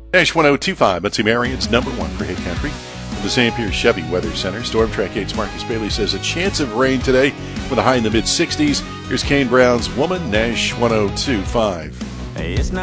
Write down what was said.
Nash 1025, Betsy Marion's number one for Hit Country. From the St. Pierre Chevy Weather Center, Storm Track 8's Marcus Bailey says a chance of rain today with a high in the mid-60s. Here's Kane Brown's Woman, Nash 1025. It's not